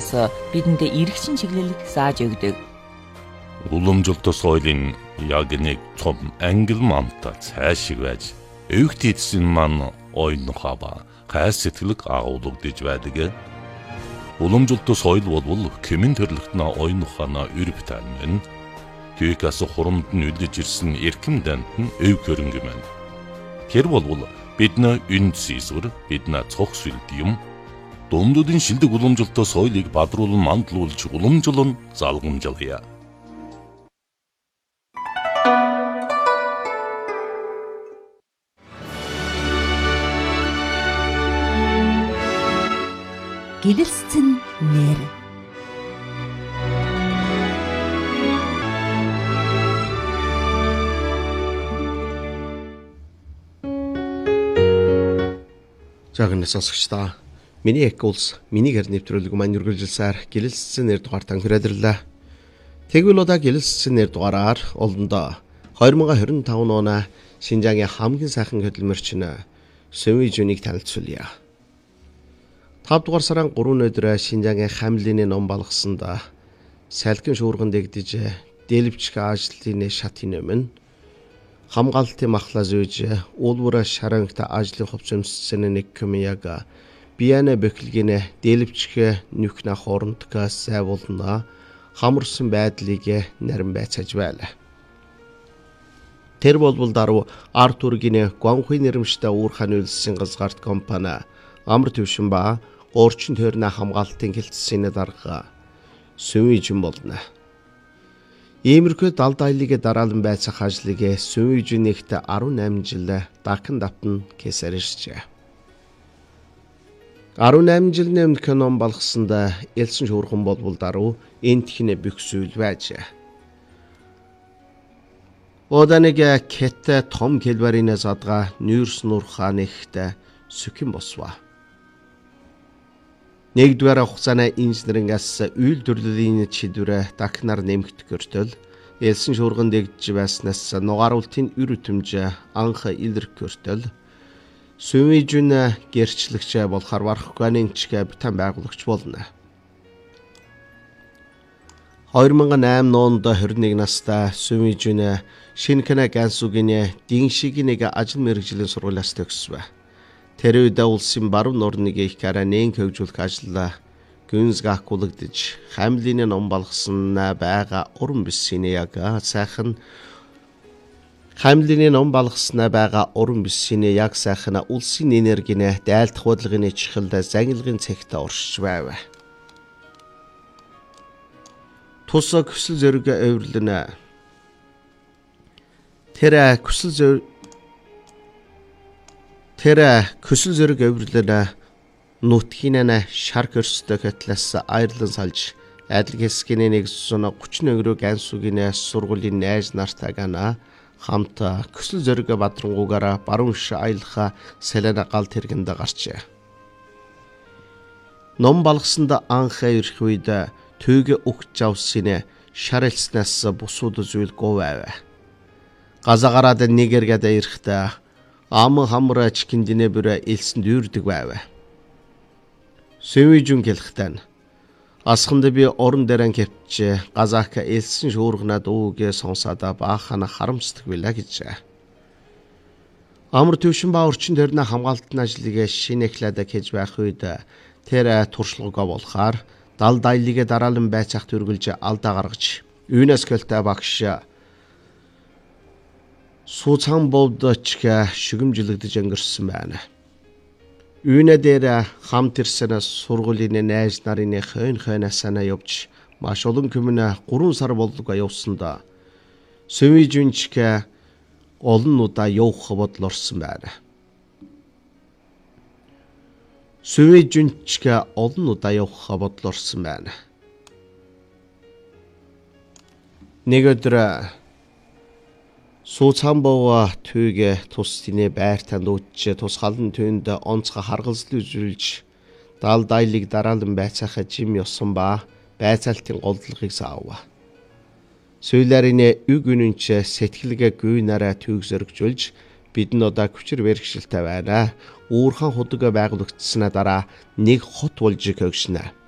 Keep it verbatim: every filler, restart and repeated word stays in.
Христос бидэнд эргэшин чиглэлийг зааж өгдөг. Уламжлалт соёлын яг нэг том ангил мамта цаашиг байж өвгт эдсэн маань ойнохоо ба хайр сэтгэлэг агуулгадж байдаг. Уламжлалт соёл бол кемин төрлөختнө ойнохоно үрбтэн мэн түүкээс хурамд нь үлдэж ирсэн эрхэм дант нь өв хөрөнгө мэн. Тэр бол бидний үнд сисвэр бидний цогц үлдэм дундуудын шилдэг уламжлалт соёлыг бадруулан мандлуулж уламжлан залгамжлая. Гэлэлцэн нэр. Жагнас сонсогчдоо миний эк улс миний гэр нэвтрүүлэг маань үргэлжилсээр гэлэлцсэн нэр дугаар танхираллаа. Тэгвэл удаа гэлэлцсэн нэр дугаараар олондоо две тысячи двадцать пять оны Шинжаагийн хамгийн сайхан хөдөлмөрчин Сувь Жунийг танилцуулъя. тавь дугаар сарын гурван өдөр Шинжаагийн хамлын ном балгасанд салхин шуурган дэгдэж дэлбчг ажлын шатын өмнө хамгаалтын махлаа зүйж уулуура шаранхт ажлын хувцсэмссэн нэг комяга бианэ бэхлгэнэ дэлбчг нүхнэ хоорондгаас сайвуулна хамарсан байдлыг нарийн байцааж байлаа. Тэр болбол даруй Артургийн гонхын нэрмжтэй уурхайн үйлсийн газгарт компани амар төвшин ба орчин тойрны хамгаалтын гэлтсэний дарга Сувь Жун болно. Иймэрхүү далд аялыг дараалан байцаах ажлыг Сувь Жунигт десять жил дакен давтан кесар иржээ. десять жилийн өмнөх ном балгасанд элсэн шуурхан болбол даруй энтхнэ бөхсүүл байжээ. Оданыг кэтэ том келбарийн задгаа нүүрс нуурхаан ихтэй сүхэн босва. Нэгдүгээр хугацааны инженерингаас үйлдвэрлэлийн чиглэлээр дахнаар нэмэгдэх гөртөл элсэн шуурган дэгдэж байснаас нугааруултын үр өтөмж анх илэрх гөртөл Сувь Жун гэрчлэгч болохоор Вархганы чиг битэн байгуулагч болно. две тысячи восемь онд двадцать один настай Сувь Жун Шинкэнэ Гансугийн диншиг нэг ажил мэргэжлийн сургуулиас төгсөв. Тэр үед улсын баруун орныг их гараныг хөгжүүлэх ажил гүнзг акуулагдж хамлын ном балгасан байгаа уран бисийн яг сайхан хамлын ном балгасан байгаа уран бисийн яг сайхан улсын энергийн дайлдах бодлогын чихэлд загилгын цэгт оршиж байв. Тус хүсэл зэрэг эвэрлэнэ. Тэр хүсэл зэрэг Тэр хүсэл зэрэг эвэрлэнэ нутгийнэ шар хөрстэй хэтлээс Айрлан салж адил хэсгийн нэгсэн тридцать өнгөрөө Гансугийн сургуулийн найз нартайгана хамт хүсэл зэрэг бадрангуугаараа баруун ш аялах Селена гал тэргэнд гарчээ. Ном балгасанд анх ирэх үед төг өгч авсны шар элснээс бусууд зүйл говэв. Газагараад нэгэргээд ирэхдээ ам хамра чикэндинэ бүрэ элсэн дүүрдэг байв. Сувь Жун гэлхтэн асханд би орон дээрэн кэвч газаак элсэн шуургана дуугээ сонсоод баахана харамсдаг билаа гэж. Амар төвшин ба орчин тойрны хамгаалтын ажлыг шинэхлээд хийж байх үед тэр туршлагаа болохаар далд аялыг дараалан байцаах төргөлж алдаа гаргаж ЮНЕСКО-тэй багш Суцхан бовдочг шүгэмжлэгдэж өнгөрсөн байна. Үйнэ дээр хамт ирсэн сургуулийн найз нарын хойн хойнасаа явж маш олон хүмүүн гурван сар боллого явсанда Сувь Жунчг олон удаа явах бодол орсон байна. Сувь Жунчг олон удаа явах бодол орсон байна. Нэг өдөр Суцхан бова түүгээ тус тинэ байр танд үтж тус халан түүнд онцгой харгалзал үзүүлж далд аялыг дараалан байцаах жим ёсон ба байцаалтын голдлогыг саав. Сөйлэрийн үг үнэнч сэтгэлгээ гүй нараа түүг зөргжүүлж бидэн удаа хүчээр бэрхшээлтэй байна. Уурхан худаг байгуулагдсанаа дараа нэг хот болж өгшнэ.